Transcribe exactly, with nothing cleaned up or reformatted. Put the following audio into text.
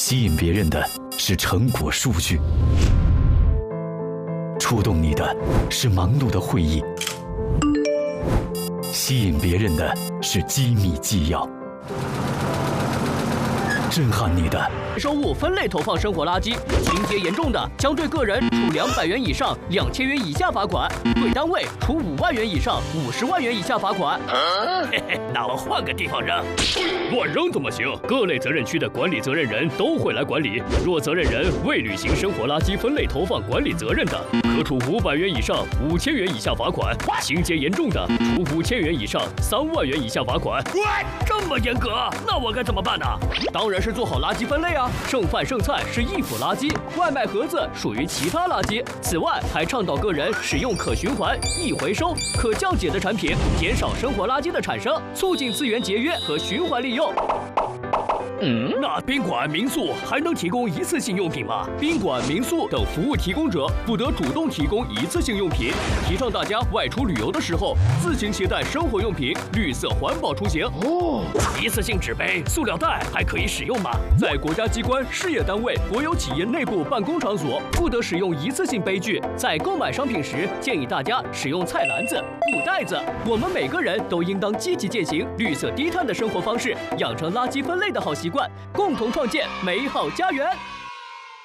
吸引别人的是成果数据，触动你的是忙碌的会议，吸引别人的是机密纪要，震撼你的收物分类投放生活垃圾，情节严重的将对个人处两百元以上两千元以下罚款，对单位处五万元以上五十万元以下罚款。嘿嘿，那我换个地方扔。 乱扔怎么行？各类责任区的管理责任人都会来管理。若责任人未履行生活垃圾分类投放管理责任的，可处五百元以上五千元以下罚款；情节严重的，处五千元以上三万元以下罚款。 这么严格，那我该怎么办呢？当然是做好垃圾分类啊！剩饭剩菜是易腐垃圾，外卖盒子属于其他垃圾。此外，还倡导个人使用可循环、易回收、可降解的产品，减少生活垃圾的产生，促进资源节约和循环利用。 嗯，那宾馆、民宿还能提供一次性用品吗？ 宾馆、民宿等服务提供者不得主动提供一次性用品，提倡大家外出旅游的时候自行携带生活用品，绿色环保出行。 哦，一次性纸杯、塑料袋还可以使用吗？ 在国家机关、事业单位、国有企业内部办公场所不得使用一次性杯具。在购买商品时，建议大家使用菜篮子、布袋子。我们每个人都应当积极践行绿色低碳的生活方式，养成垃圾分类的好习惯，共同创建美好家园。